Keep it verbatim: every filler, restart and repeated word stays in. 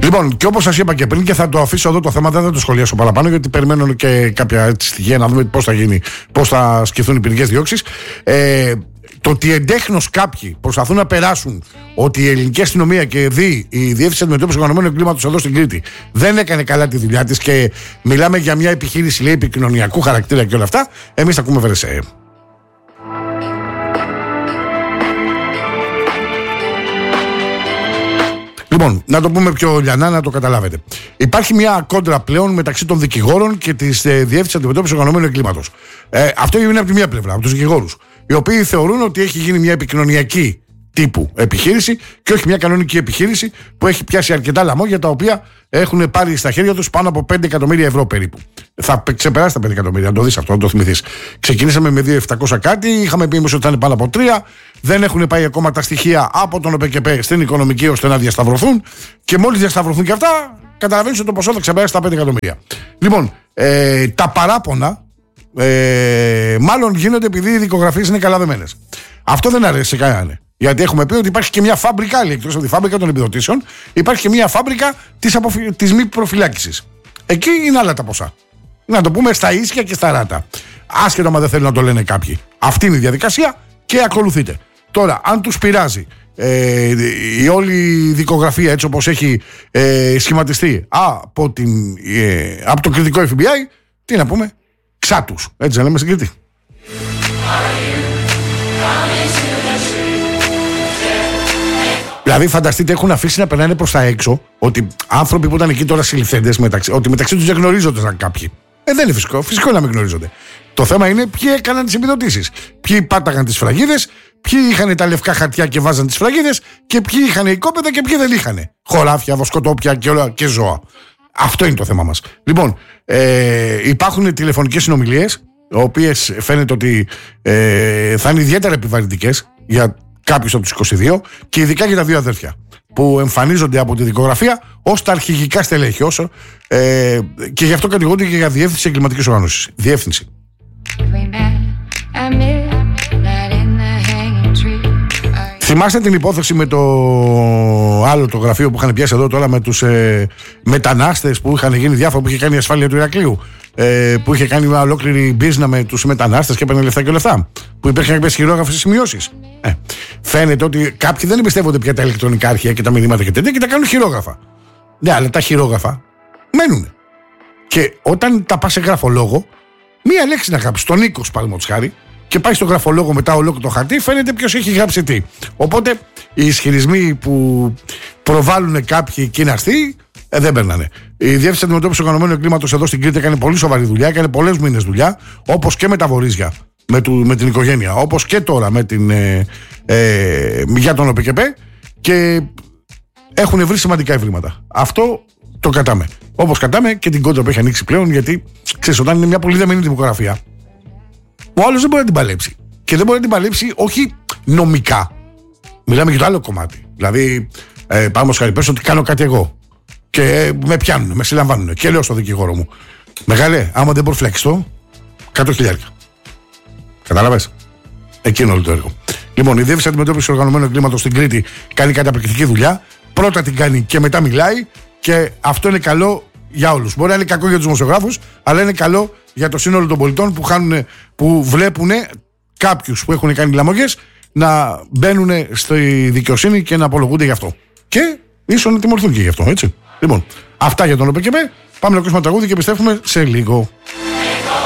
Λοιπόν, και όπως σας είπα και πριν, και θα το αφήσω εδώ το θέμα, δεν θα το σχολιάσω παραπάνω, γιατί περιμένω και κάποια στοιχεία να δούμε πώς θα γίνει, πώς θα σκεφτούν οι ποινικές διώξεις. Ε, το ότι εντέχνως κάποιοι προσπαθούν να περάσουν ότι η ελληνική αστυνομία και δι, η Διεύθυνση Αντιμετώπισης Οργανωμένου Εγκλήματος εδώ στην Κρήτη δεν έκανε καλά τη δουλειά της και μιλάμε για μια επιχείρηση, λέει, επικοινωνιακού χαρακτήρα και όλα αυτά, εμείς θα ακούμε Βερεσέ. Λοιπόν, να το πούμε πιο λιανά, να το καταλάβετε. Υπάρχει μια κόντρα πλέον μεταξύ των δικηγόρων και της ε, Διεύθυνσης Αντιμετώπισης Οργανωμένου Εγκλήματος. Ε, αυτό είναι από τη μία πλευρά, από τους δικηγόρους, οι οποίοι θεωρούν ότι έχει γίνει μια επικοινωνιακή τύπου επιχείρηση και όχι μια κανονική επιχείρηση που έχει πιάσει αρκετά λαμόγια, τα οποία έχουν πάρει στα χέρια τους πάνω από πέντε εκατομμύρια ευρώ περίπου. Θα ξεπεράσει τα πέντε εκατομμύρια, να το δεις αυτό, να το θυμηθείς. Ξεκινήσαμε με δύο χιλιάδες επτακόσια κάτι, είχαμε πει εμείς ότι θα είναι πάνω από τρία. Δεν έχουν πάει ακόμα τα στοιχεία από τον ΟΠΕΚΕΠΕ στην οικονομική ώστε να διασταυρωθούν. Και μόλις διασταυρωθούν και αυτά, καταλαβαίνεις ότι το ποσό θα ξεπεράσει τα πέντε εκατομμύρια. Λοιπόν, ε, τα παράπονα ε, μάλλον γίνονται επειδή οι δικογραφίες είναι καλά δεμένες. Αυτό δεν αρέσει σε κανέναν. Γιατί έχουμε πει ότι υπάρχει και μια φάμπρικα, εκτός από τη φάμπρικα των επιδοτήσεων, υπάρχει και μια φάμπρικα της, αποφυ... της μη προφυλάκησης. Εκεί είναι άλλα τα ποσά. Να το πούμε στα ίσια και στα ράτα. Άσχετα μα δεν θέλουν να το λένε κάποιοι. Αυτή είναι η διαδικασία και ακολουθείτε. Τώρα, αν τους πειράζει ε, η όλη δικογραφία έτσι όπως έχει ε, σχηματιστεί από, την, ε, από το κριτικό εφ μπι άι, τι να πούμε, ξάτους. Έτσι να λέμε στην Κρήτη. Δηλαδή, φανταστείτε, έχουν αφήσει να περνάνε προς τα έξω ότι άνθρωποι που ήταν εκεί τώρα συλληφθέντες, μεταξύ, ότι μεταξύ τους δεν γνωρίζονται σαν κάποιοι. Ε, δεν είναι φυσικό. Φυσικό να μην γνωρίζονται. Το θέμα είναι ποιοι έκαναν τις επιδοτήσεις. Ποιοι πάταγαν τις σφραγίδες, ποιοι είχαν τα λευκά χαρτιά και βάζαν τις σφραγίδες και ποιοι είχαν οικόπεδα και ποιοι δεν είχαν. Χωράφια, βοσκοτόπια και, όλα, και ζώα. Αυτό είναι το θέμα μας. Λοιπόν, ε, υπάρχουν τηλεφωνικές συνομιλίες, οι οποίες φαίνεται ότι ε, θα είναι ιδιαίτερα επιβαρυντικές για κάποιους από τους είκοσι δύο και ειδικά για τα δύο αδέρφια που εμφανίζονται από τη δικογραφία ως τα αρχηγικά στελέχη όσο, ε, και γι' αυτό κατηγορούνται και για διεύθυνση εγκληματικής οργάνωσης. Διεύθυνση. Θυμάστε την υπόθεση με το άλλο το γραφείο που είχαν πιάσει εδώ τώρα με τους ε, μετανάστες που είχαν γίνει διάφορα, που είχε κάνει η ασφάλεια του Ηρακλείου, ε, που είχε κάνει μια ολόκληρη μπίζνα με τους μετανάστες και έπαιρνε λεφτά και λεφτά, που υπήρχαν κάποιες χειρόγραφες σημειώσεις. Ε, φαίνεται ότι κάποιοι δεν εμπιστεύονται πια τα ηλεκτρονικά αρχεία και τα μηνύματα και τέτοια και τα κάνουν χειρόγραφα. Ναι, αλλά τα χειρόγραφα μένουν. Και όταν τα πας σε γραφολόγο, μία λέξη να γράψεις, τον Νίκος παραδείγματος χάρη, και πάει στο γραφολόγο μετά ολόκληρο το χαρτί, φαίνεται ποιος έχει γράψει τι. Οπότε οι ισχυρισμοί που προβάλλουν κάποιοι κοιναστοί ε, δεν περνάνε. Η Διεύθυνση Αντιμετώπισης Οργανωμένου Εγκλήματος εδώ στην Κρήτη έκανε πολύ σοβαρή δουλειά, έκανε πολλές μήνες δουλειά, όπως και με τα Βορίζια, με, του, με την οικογένεια, όπως και τώρα με την, ε, ε, για τον ΟΠΕΚΕΠΕ, και έχουν βρει σημαντικά ευρήματα. Αυτό το κατάμε. Όπως κατάμε και την κόντρα που έχει ανοίξει πλέον, γιατί ξέρεις, όταν είναι μια πολύ δεμένη δημοκρατία, ο άλλος δεν μπορεί να την παλέψει. Και δεν μπορεί να την παλέψει όχι νομικά. Μιλάμε για το άλλο κομμάτι. Δηλαδή, ε, πάμε στο χαριπές ότι κάνω κάτι εγώ. Και ε, με πιάνουν, με συλλαμβάνουν. Και λέω στο δικηγόρο μου, μεγάλε, άμα δεν προφυλακιστώ, κάτω χιλιάρικα. Κατάλαβες. Εκείνο όλο το έργο. Λοιπόν, η Διεύθυνση Αντιμετώπισης Οργανωμένου Εγκλήματος στην Κρήτη κάνει καταπληκτική δουλειά. Πρώτα την κάνει και μετά μιλάει. Και αυτό είναι καλό για όλους. Μπορεί να είναι κακό για τους δημοσιογράφους, αλλά είναι καλό για το σύνολο των πολιτών που, χάνουν, που βλέπουν κάποιους που έχουν κάνει λαμογές να μπαίνουν στη δικαιοσύνη και να απολογούνται γι' αυτό. Και ίσως να τιμωρηθούν και γι' αυτό, έτσι. Λοιπόν, αυτά για τον ΟΠΕΚΕΠΕ. Πάμε να ακούσουμε τραγούδι και επιστρέφουμε σε λίγο.